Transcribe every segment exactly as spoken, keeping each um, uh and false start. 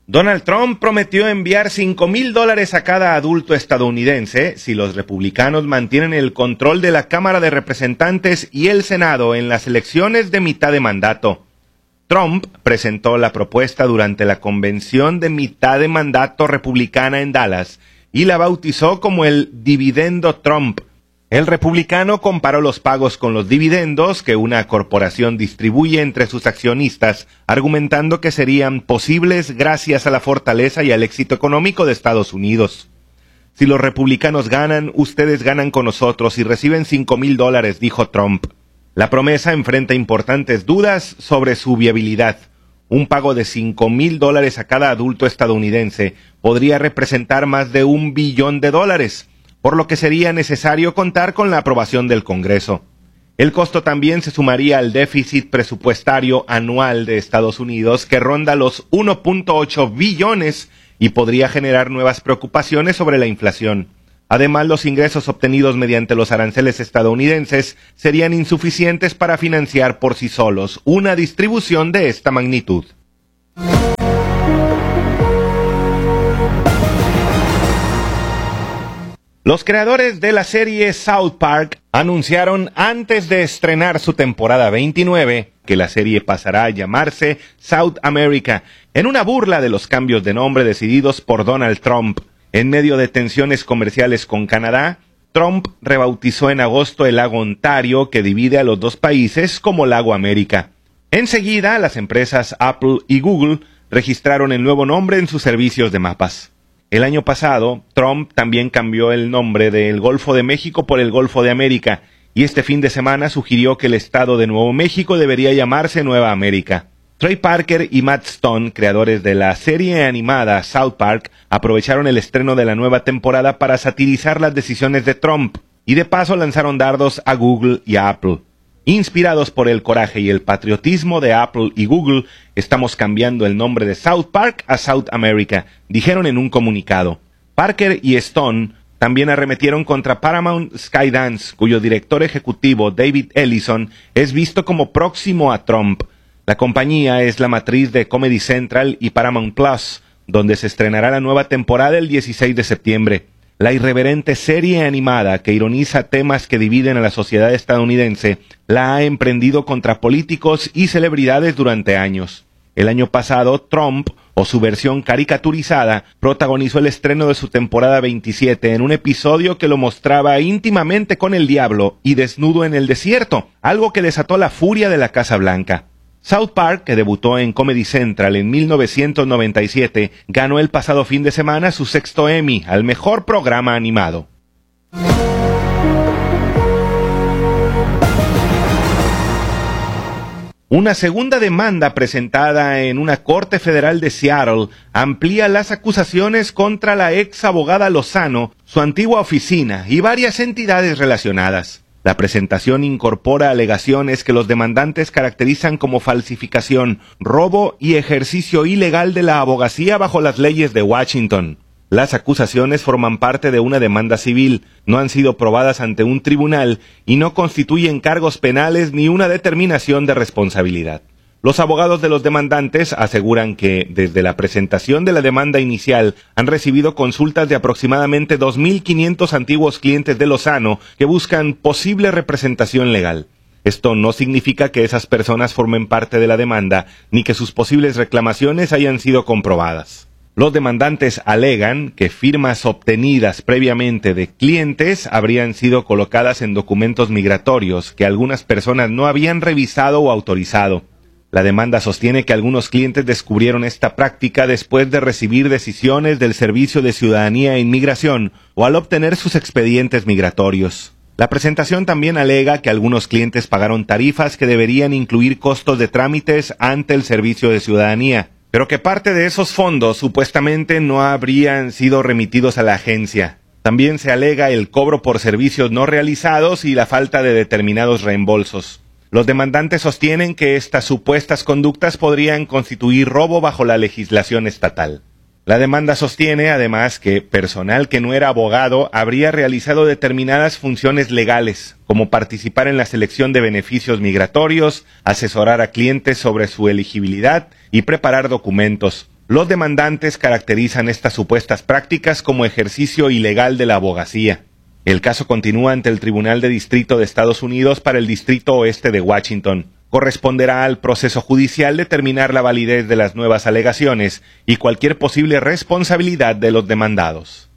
Donald Trump prometió enviar cinco mil dólares a cada adulto estadounidense si los republicanos mantienen el control de la Cámara de Representantes y el Senado en las elecciones de mitad de mandato. Trump presentó la propuesta durante la convención de mitad de mandato republicana en Dallas y la bautizó como el dividendo Trump. El republicano comparó los pagos con los dividendos que una corporación distribuye entre sus accionistas, argumentando que serían posibles gracias a la fortaleza y al éxito económico de Estados Unidos. Si los republicanos ganan, ustedes ganan con nosotros y reciben cinco mil dólares, dijo Trump. La promesa enfrenta importantes dudas sobre su viabilidad. Un pago de cinco mil dólares a cada adulto estadounidense podría representar más de un billón de dólares, por lo que sería necesario contar con la aprobación del Congreso. El costo también se sumaría al déficit presupuestario anual de Estados Unidos, que ronda los uno punto ocho billones y podría generar nuevas preocupaciones sobre la inflación. Además, los ingresos obtenidos mediante los aranceles estadounidenses serían insuficientes para financiar por sí solos una distribución de esta magnitud. Los creadores de la serie South Park anunciaron antes de estrenar su temporada veintinueve que la serie pasará a llamarse South America, en una burla de los cambios de nombre decididos por Donald Trump. En medio de tensiones comerciales con Canadá, Trump rebautizó en agosto el lago Ontario, que divide a los dos países, como Lago América. Enseguida, las empresas Apple y Google registraron el nuevo nombre en sus servicios de mapas. El año pasado, Trump también cambió el nombre del Golfo de México por el Golfo de América, y este fin de semana sugirió que el estado de Nuevo México debería llamarse Nueva América. Trey Parker y Matt Stone, creadores de la serie animada South Park, aprovecharon el estreno de la nueva temporada para satirizar las decisiones de Trump, y de paso lanzaron dardos a Google y a Apple. Inspirados por el coraje y el patriotismo de Apple y Google, estamos cambiando el nombre de South Park a South America, dijeron en un comunicado. Parker y Stone también arremetieron contra Paramount Skydance, cuyo director ejecutivo, David Ellison, es visto como próximo a Trump. La compañía es la matriz de Comedy Central y Paramount Plus, donde se estrenará la nueva temporada el dieciséis de septiembre. La irreverente serie animada que ironiza temas que dividen a la sociedad estadounidense la ha emprendido contra políticos y celebridades durante años. El año pasado, Trump, o su versión caricaturizada, protagonizó el estreno de su temporada veintisiete en un episodio que lo mostraba íntimamente con el diablo y desnudo en el desierto, algo que desató la furia de la Casa Blanca. South Park, que debutó en Comedy Central en mil novecientos noventa y siete, ganó el pasado fin de semana su sexto Emmy al mejor programa animado. Una segunda demanda presentada en una corte federal de Seattle amplía las acusaciones contra la ex abogada Lozano, su antigua oficina y varias entidades relacionadas. La presentación incorpora alegaciones que los demandantes caracterizan como falsificación, robo y ejercicio ilegal de la abogacía bajo las leyes de Washington. Las acusaciones forman parte de una demanda civil, no han sido probadas ante un tribunal y no constituyen cargos penales ni una determinación de responsabilidad. Los abogados de los demandantes aseguran que, desde la presentación de la demanda inicial, han recibido consultas de aproximadamente dos mil quinientos antiguos clientes de Lozano que buscan posible representación legal. Esto no significa que esas personas formen parte de la demanda, ni que sus posibles reclamaciones hayan sido comprobadas. Los demandantes alegan que firmas obtenidas previamente de clientes habrían sido colocadas en documentos migratorios que algunas personas no habían revisado o autorizado. La demanda sostiene que algunos clientes descubrieron esta práctica después de recibir decisiones del Servicio de Ciudadanía e Inmigración o al obtener sus expedientes migratorios. La presentación también alega que algunos clientes pagaron tarifas que deberían incluir costos de trámites ante el Servicio de Ciudadanía, pero que parte de esos fondos supuestamente no habrían sido remitidos a la agencia. También se alega el cobro por servicios no realizados y la falta de determinados reembolsos. Los demandantes sostienen que estas supuestas conductas podrían constituir robo bajo la legislación estatal. La demanda sostiene, además, que personal que no era abogado habría realizado determinadas funciones legales, como participar en la selección de beneficios migratorios, asesorar a clientes sobre su elegibilidad y preparar documentos, Los demandantes caracterizan estas supuestas prácticas como ejercicio ilegal de la abogacía. El caso continúa ante el Tribunal de Distrito de Estados Unidos para el Distrito Oeste de Washington. Corresponderá al proceso judicial determinar la validez de las nuevas alegaciones y cualquier posible responsabilidad de los demandados.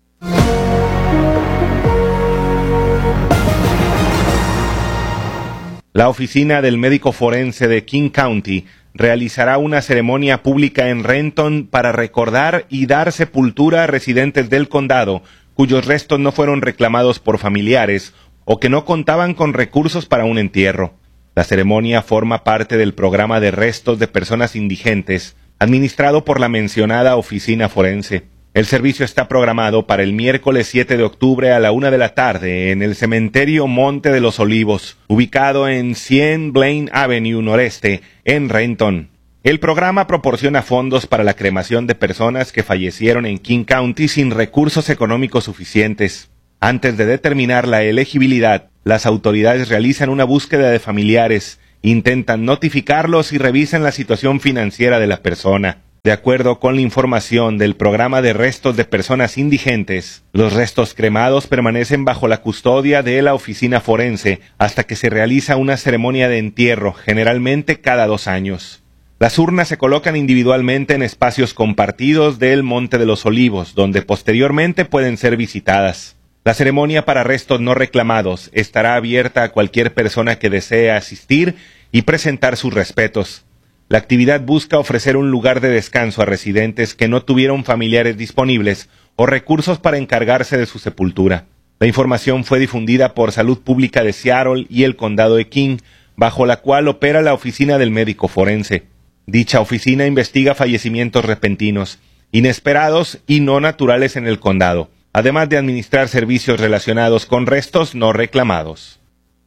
La oficina del médico forense de King County realizará una ceremonia pública en Renton para recordar y dar sepultura a residentes del condado cuyos restos no fueron reclamados por familiares o que no contaban con recursos para un entierro. La ceremonia forma parte del programa de restos de personas indigentes, administrado por la mencionada oficina forense. El servicio está programado para el miércoles siete de octubre a la una de la tarde en el cementerio Monte de los Olivos, ubicado en cien Blaine Avenue Noreste, en Renton. El programa proporciona fondos para la cremación de personas que fallecieron en King County sin recursos económicos suficientes. Antes de determinar la elegibilidad, las autoridades realizan una búsqueda de familiares, intentan notificarlos y revisan la situación financiera de la persona. De acuerdo con la información del programa de restos de personas indigentes, los restos cremados permanecen bajo la custodia de la oficina forense hasta que se realiza una ceremonia de entierro, generalmente cada dos años. Las urnas se colocan individualmente en espacios compartidos del Monte de los Olivos, donde posteriormente pueden ser visitadas. La ceremonia para restos no reclamados estará abierta a cualquier persona que desee asistir y presentar sus respetos. La actividad busca ofrecer un lugar de descanso a residentes que no tuvieron familiares disponibles o recursos para encargarse de su sepultura. La información fue difundida por Salud Pública de Seattle y el Condado de King, bajo la cual opera la oficina del médico forense. Dicha oficina investiga fallecimientos repentinos, inesperados y no naturales en el condado, además de administrar servicios relacionados con restos no reclamados.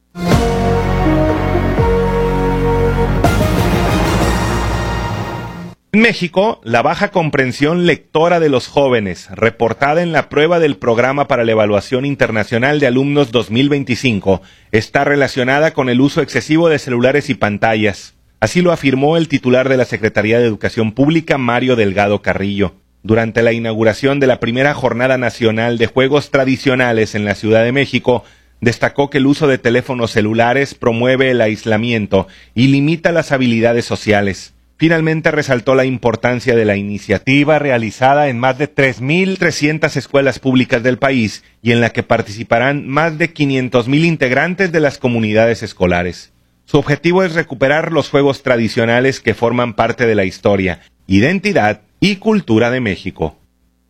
En México, la baja comprensión lectora de los jóvenes, reportada en la prueba del Programa para la Evaluación Internacional de Alumnos dos mil veinticinco, está relacionada con el uso excesivo de celulares y pantallas. Así lo afirmó el titular de la Secretaría de Educación Pública, Mario Delgado Carrillo, durante la inauguración de la primera Jornada Nacional de Juegos Tradicionales en la Ciudad de México. Destacó que el uso de teléfonos celulares promueve el aislamiento y limita las habilidades sociales. Finalmente resaltó la importancia de la iniciativa realizada en más de tres mil trescientas escuelas públicas del país y en la que participarán más de quinientos mil integrantes de las comunidades escolares. Su objetivo es recuperar los juegos tradicionales que forman parte de la historia, identidad y cultura de México.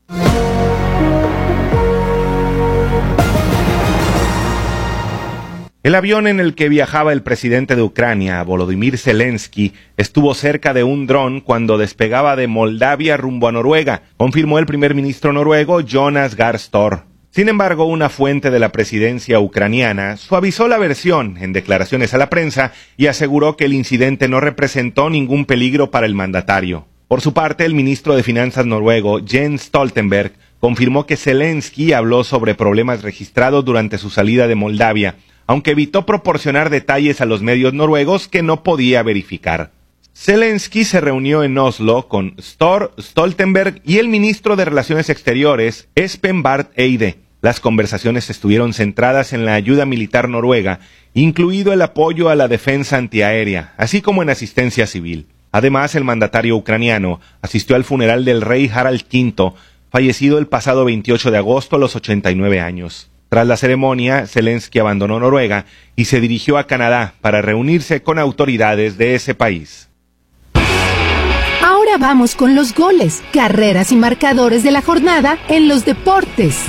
El avión en el que viajaba el presidente de Ucrania, Volodymyr Zelensky, estuvo cerca de un dron cuando despegaba de Moldavia rumbo a Noruega, confirmó el primer ministro noruego Jonas Gahr Støre. Sin embargo, una fuente de la presidencia ucraniana suavizó la versión en declaraciones a la prensa y aseguró que el incidente no representó ningún peligro para el mandatario. Por su parte, el ministro de Finanzas noruego, Jens Stoltenberg, confirmó que Zelensky habló sobre problemas registrados durante su salida de Moldavia, aunque evitó proporcionar detalles a los medios noruegos que no podía verificar. Zelensky se reunió en Oslo con Støre, Stoltenberg y el ministro de Relaciones Exteriores, Espen Barth Eide. Las conversaciones estuvieron centradas en la ayuda militar noruega, incluido el apoyo a la defensa antiaérea, así como en asistencia civil. Además, el mandatario ucraniano asistió al funeral del rey Harald quinto, fallecido el pasado veintiocho de agosto a los ochenta y nueve años. Tras la ceremonia, Zelensky abandonó Noruega y se dirigió a Canadá para reunirse con autoridades de ese país. Ahora vamos con los goles, carreras y marcadores de la jornada en los deportes.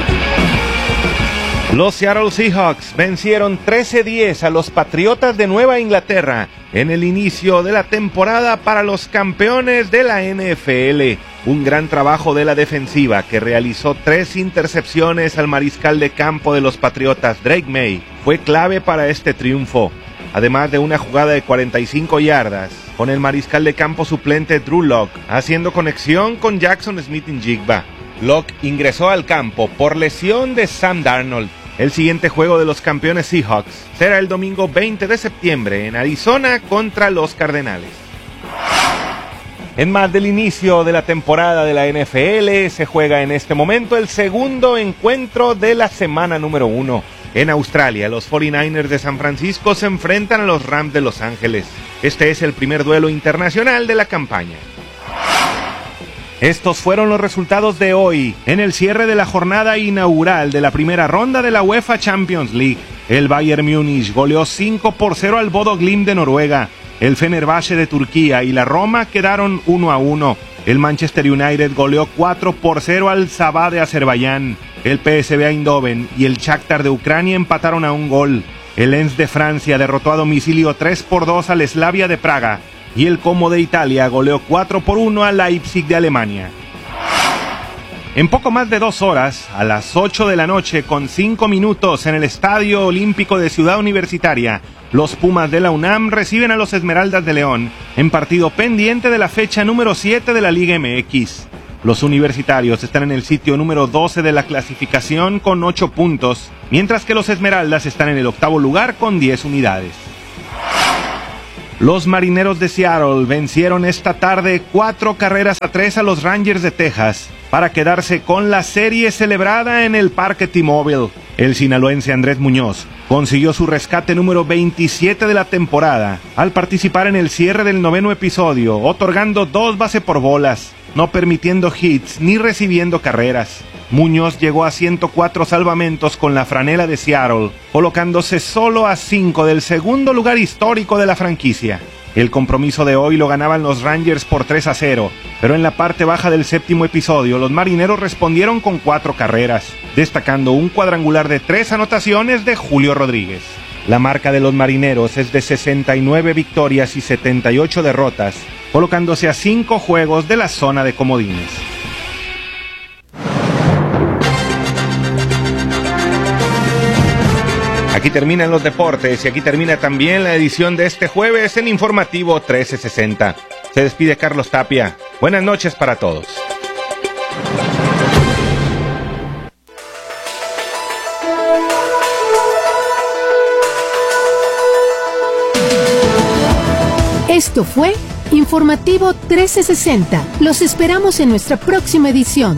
Los Seattle Seahawks vencieron trece diez a los Patriotas de Nueva Inglaterra en el inicio de la temporada para los campeones de la N F L. Un gran trabajo de la defensiva que realizó tres intercepciones al mariscal de campo de los Patriotas, Drake May, fue clave para este triunfo. Además de una jugada de cuarenta y cinco yardas, con el mariscal de campo suplente Drew Lock haciendo conexión con Jackson Smith-Njigba. Lock ingresó al campo por lesión de Sam Darnold. El siguiente juego de los campeones Seahawks será el domingo veinte de septiembre en Arizona contra los Cardenales. En más del inicio de la temporada de la N F L, se juega en este momento el segundo encuentro de la semana número uno. En Australia, los cuarenta y nueve ers de San Francisco se enfrentan a los Rams de Los Ángeles. Este es el primer duelo internacional de la campaña. Estos fueron los resultados de hoy, en el cierre de la jornada inaugural de la primera ronda de la UEFA Champions League. El Bayern Múnich goleó cinco por cero al Bodo Glimt de Noruega. El Fenerbahce de Turquía y la Roma quedaron uno a uno. El Manchester United goleó cuatro por cero al Sabah de Azerbaiyán. El P S V Eindhoven y el Shakhtar de Ucrania empataron a un gol. El Lens de Francia derrotó a domicilio tres por dos al Slavia de Praga. Y el Como de Italia goleó cuatro por uno al Leipzig de Alemania. En poco más de dos horas, a las ocho de la noche con cinco minutos en el Estadio Olímpico de Ciudad Universitaria, los Pumas de la UNAM reciben a los Esmeraldas de León en partido pendiente de la fecha número siete de la Liga M X. Los universitarios están en el sitio número doce de la clasificación con ocho puntos, mientras que los Esmeraldas están en el octavo lugar con diez unidades. Los Marineros de Seattle vencieron esta tarde cuatro carreras a tres a los Rangers de Texas para quedarse con la serie celebrada en el Parque T-Mobile. El sinaloense Andrés Muñoz consiguió su rescate número veintisiete de la temporada al participar en el cierre del noveno episodio, otorgando dos bases por bolas, no permitiendo hits ni recibiendo carreras. Muñoz llegó a ciento cuatro salvamentos con la franela de Seattle, colocándose solo a cinco del segundo lugar histórico de la franquicia. El compromiso de hoy lo ganaban los Rangers por tres a cero, pero en la parte baja del séptimo episodio los marineros respondieron con cuatro carreras, destacando un cuadrangular de tres anotaciones de Julio Rodríguez. La marca de los marineros es de sesenta y nueve victorias y setenta y ocho derrotas, colocándose a cinco juegos de la zona de comodines. Aquí terminan los deportes y aquí termina también la edición de este jueves en Informativo trece sesenta. Se despide Carlos Tapia. Buenas noches para todos. Esto fue Informativo trece sesenta. Los esperamos en nuestra próxima edición.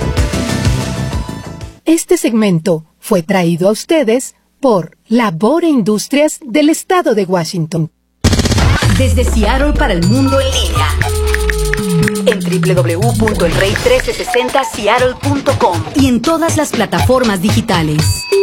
Este segmento fue traído a ustedes por Labor e Industrias del Estado de Washington. Desde Seattle para el mundo en línea. En doble u doble u doble u punto el rey trece sesenta seattle punto com y en todas las plataformas digitales.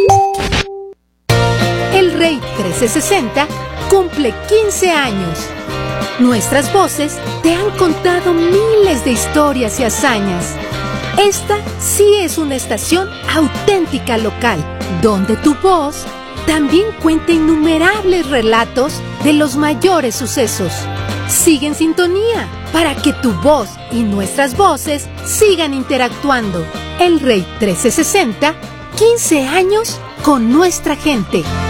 El Rey trece sesenta cumple quince años. Nuestras voces te han contado miles de historias y hazañas. Esta sí es una estación auténtica local, donde tu voz también cuenta innumerables relatos de los mayores sucesos. Sigue en sintonía para que tu voz y nuestras voces sigan interactuando. El Rey trece sesenta, quince años con nuestra gente.